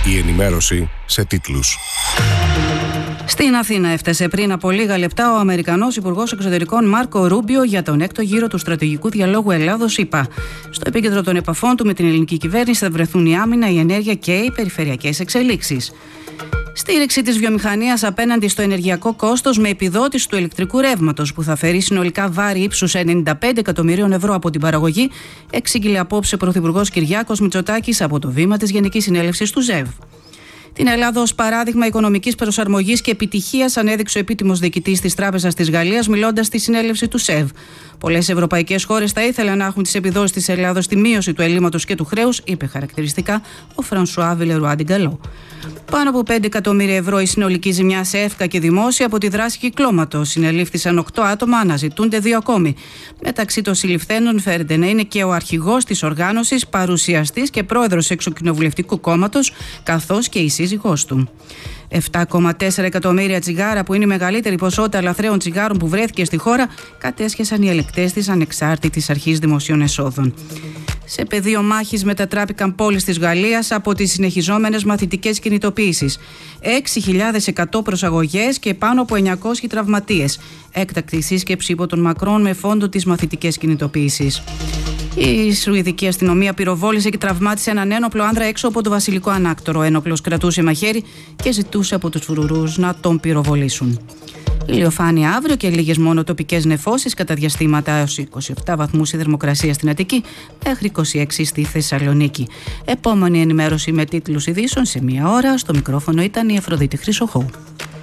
Η ενημέρωση σε τίτλους. Στην Αθήνα έφτασε πριν από λίγα λεπτά ο Αμερικανός Υπουργός Εξωτερικών Μάρκο Ρούμπιο για τον έκτο γύρο του στρατηγικού διαλόγου Ελλάδος-ΗΠΑ. Στο επίκεντρο των επαφών του με την ελληνική κυβέρνηση θα βρεθούν η άμυνα, η ενέργεια και οι περιφερειακές εξελίξεις. Στήριξη της βιομηχανίας απέναντι στο ενεργειακό κόστος με επιδότηση του ηλεκτρικού ρεύματος που θα φέρει συνολικά βάρη ύψους 95 εκατομμυρίων ευρώ από την παραγωγή, εξήγηλε απόψε ο Πρωθυπουργός Κυριάκος Μητσοτάκης από το βήμα της Γενικής Συνέλευσης του ΖΕΒ. Την Ελλάδα ως παράδειγμα οικονομικής προσαρμογής και επιτυχίας ανέδειξε ο επίτιμος διοικητής της Τράπεζας της Γαλλίας, μιλώντας στη συνέλευση του ΣΕΒ. Πολλές ευρωπαϊκές χώρες θα ήθελαν να έχουν τις επιδόσεις της Ελλάδος στη μείωση του ελλείμματος και του χρέους, είπε χαρακτηριστικά ο Φρανσουά Βιλερουά Ντιγκαλό. Πάνω από 5 εκατομμύρια ευρώ η συνολική ζημιά σε ΕΦΚΑ και δημόσια από τη δράση κυκλώματος. Συνελήφθησαν 8 άτομα, αναζητούνται 2 ακόμη. Μεταξύ των συλληφθέντων φέρεται να είναι και ο αρχηγός της οργάνωσης, παρουσιαστής και πρόεδρος εξοκοινοβουλευτικού κόμματος, καθώς και η σύζυγός του. 7,4 εκατομμύρια τσιγάρα, που είναι η μεγαλύτερη ποσότητα λαθρέων τσιγάρων που βρέθηκε στη χώρα, κατέσχεσαν οι ελεκτές της Ανεξάρτητης Αρχής Δημοσίων Εσόδων. Σε πεδίο μάχης μετατράπηκαν πόλεις της Γαλλίας από τις συνεχιζόμενες μαθητικές κινητοποίησεις. 6.100 προσαγωγές και πάνω από 900 τραυματίες. Έκτακτη σύσκεψη υπό τον Μακρόν με φόντο τις μαθητικές κινητοποίησεις. Η Σουηδική αστυνομία πυροβόλησε και τραυμάτισε έναν ένοπλο άνδρα έξω από το Βασιλικό Ανάκτορο. Ο ένοπλος κρατούσε μαχαίρι και ζητούσε από τους φρουρούς να τον πυροβολήσουν. Ηλιοφάνεια αύριο και λίγες μόνο τοπικές νεφώσεις κατά διαστήματα έως 27 βαθμούς η θερμοκρασία στην Αττική μέχρι 26 στη Θεσσαλονίκη. Επόμενη ενημέρωση με τίτλους ειδήσεων σε 1 ώρα. Στο μικρόφωνο ήταν η Αφροδίτη Χρυσοχώου.